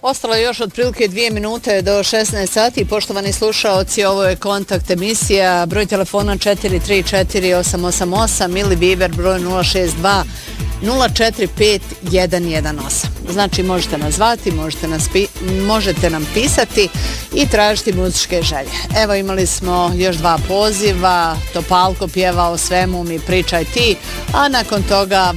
Ostalo je još otprilike 2 minute do 16 sati. Poštovani slušaoci, ovo je Kontakt emisija. Broj telefona 434-888 ili Viber broj 062 045 118. Znači možete nas zvati, možete nam pisati i tražiti muzičke želje. Evo imali smo još 2 poziva. Topalko pjeva O svemu mi pričaj ti, a nakon toga